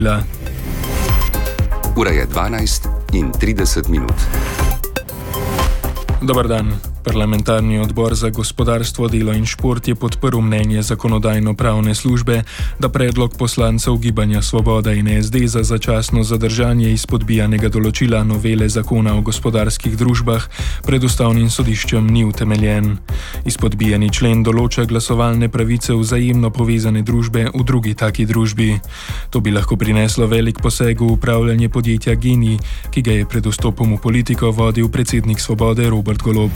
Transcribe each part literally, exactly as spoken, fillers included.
Ura je dvanajst in trideset minut. Dobar dan. Parlamentarni odbor za gospodarstvo, delo in šport je podprl mnenje zakonodajno-pravne službe, da predlog poslancev Gibanja Svoboda in S D za začasno zadržanje izpodbijanega določila novele zakona o gospodarskih družbah pred ustavnim sodiščem ni utemeljen. Izpodbijani člen določa glasovalne pravice vzajemno povezane družbe v drugi taki družbi. To bi lahko prineslo velik poseg v upravljanje podjetja Geni, ki ga je pred vstopom v politiko vodil predsednik Svobode Robert Golob.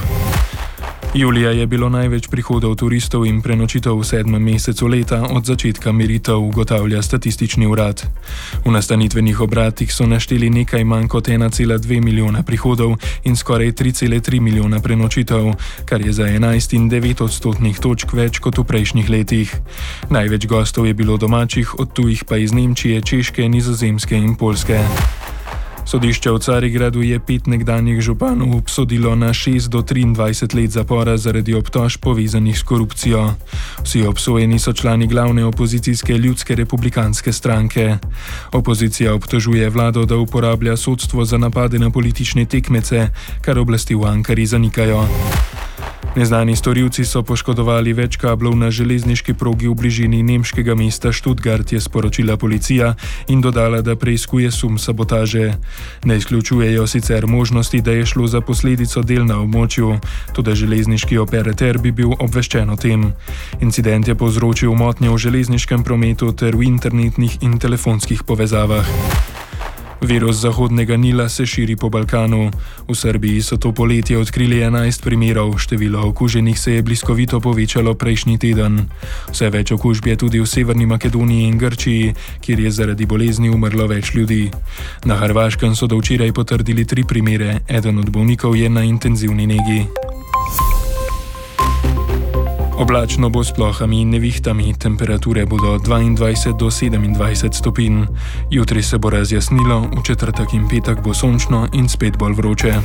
Julija je bilo največ prihodov turistov in prenočitev v sedmem mesecu leta od začetka meritev, ugotavlja statistični urad. V nastanitvenih obratih so našteli nekaj manj kot ena cela dve milijona prihodov in skoraj tri cele tri milijona prenočitev, kar je za enajst in devet odstotnih točk več kot v prejšnjih letih. Največ gostov je bilo domačih, od tujih pa iz Nemčije, Češke, Nizozemske in Poljske. Sodišče v Carigradu je pet nekdanjih županov obsodilo na šest do triindvajset let zapora zaradi obtožb povezanih s korupcijo. Vsi obsojeni so člani glavne opozicijske Ljudske republikanske stranke. Opozicija obtožuje vlado, da uporablja sodstvo za napade na politične tekmece, kar oblasti v Ankari zanikajo. Neznani storilci so poškodovali več kablov na železniški progi v bližini nemškega mesta Stuttgart, je sporočila policija in dodala, da preiskuje sum sabotaže. Ne izključujejo sicer možnosti, da je šlo za posledico del na območju, toda železniški operater bi bil obveščen o tem. Incident je povzročil motnje v železniškem prometu ter v internetnih in telefonskih povezavah. Virus Zahodnega Nila se širi po Balkanu. V Srbiji so to poletje odkrili enajst primerov, število okuženih se je bliskovito povečalo prejšnji teden. Vse več okužb je tudi v Severni Makedoniji in Grčiji, kjer je zaradi bolezni umrlo več ljudi. Na Hrvaškem so do včeraj potrdili tri primere, eden od bolnikov je na intenzivni negi. Oblačno bo s plohami in nevihtami, temperature bodo od dvaindvajset do sedemindvajset stopinj. Jutri se bo razjasnilo, v četrtek in petek bo sončno in spet bolj vroče.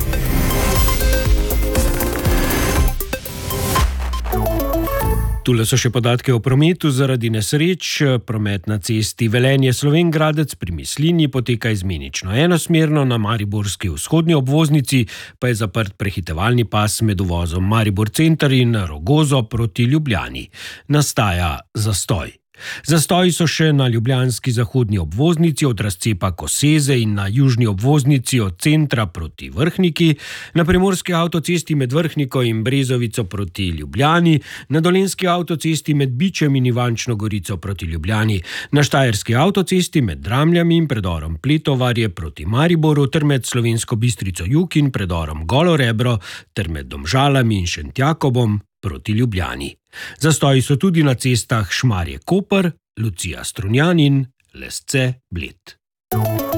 Tule so še podatke o prometu. Zaradi nesreč promet na cesti Velenje-Slovenj Gradec pri Mislinji poteka izmenično enosmerno, na mariborski vzhodni obvoznici pa je zaprt prehitevalni pas med uvozom Maribor Center in Rogozo proti Ljubljani. Nastaja zastoj. Zastoji so še na ljubljanski zahodni obvoznici od razcepa Koseze in na južni obvoznici od centra proti Vrhniki, na primorski avtocesti med Vrhniko in Brezovico proti Ljubljani, na dolenjski avtocesti med Bičem in Ivančno Gorico proti Ljubljani, na štajerski avtocesti med Dramljami in predorom Pletovarje proti Mariboru ter med Slovensko Bistrico jug in predorom Golo Rebro ter med Domžalami in Šentjakobom proti Ljubljani. Zastoji so tudi na cestah Šmarje-Koper, Lucija-Strunjan in Lesce-Bled.